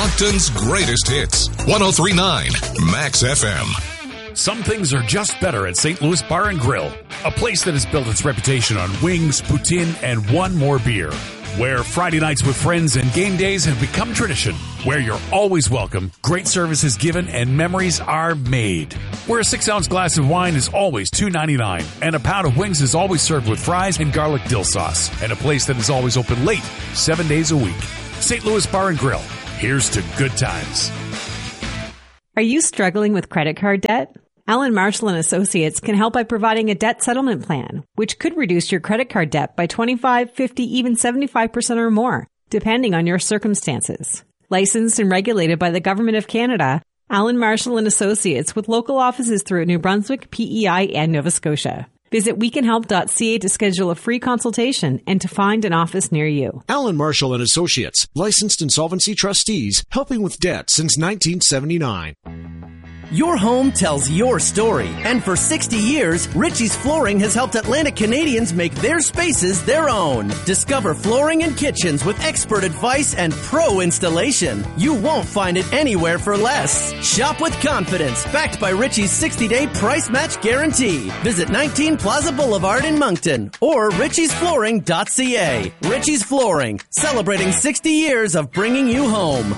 Moncton's greatest hits. 103.9 Max FM. Some things are just better at St. Louis Bar and Grill, a place that has built its reputation on wings, poutine, and one more beer. Where Friday nights with friends and game days have become tradition. Where you're always welcome, great service is given, and memories are made. Where a 6-ounce glass of wine is always $2.99, and a pound of wings is always served with fries and garlic dill sauce. And a place that is always open late, 7 days a week. St. Louis Bar and Grill. Here's to good times. Are you struggling with credit card debt? Allen Marshall & Associates can help by providing a debt settlement plan, which could reduce your credit card debt by 25, 50, even 75% or more, depending on your circumstances. Licensed and regulated by the Government of Canada, Allen Marshall & Associates with local offices throughout New Brunswick, PEI, and Nova Scotia. Visit wecanhelp.ca to schedule a free consultation and to find an office near you. Allen Marshall & Associates, licensed insolvency trustees, helping with debt since 1979. Your home tells your story, and for 60 years, Ritchie's Flooring has helped Atlantic Canadians make their spaces their own. Discover flooring and kitchens with expert advice and pro installation. You won't find it anywhere for less. Shop with confidence, backed by Ritchie's 60-day price match guarantee. Visit 19 Plaza Boulevard in Moncton or ritchiesflooring.ca. Ritchie's Flooring, celebrating 60 years of bringing you home.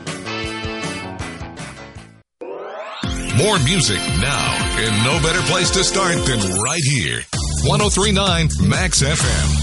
More music now, and no better place to start than right here. 103.9 Max FM.